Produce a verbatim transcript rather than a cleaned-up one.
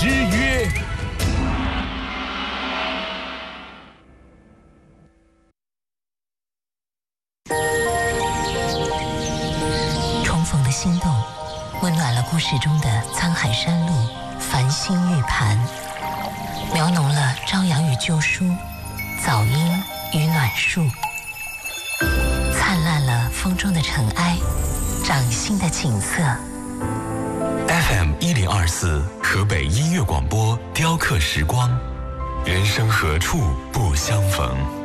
之约。 重逢的心动，温暖了故事中的沧海山路、繁星玉盘，描浓了朝阳与旧书、早莺与暖树，灿烂了风中的尘埃，掌心的景色。 F M 一零二四河北音乐广播，雕刻时光，人生何处不相逢。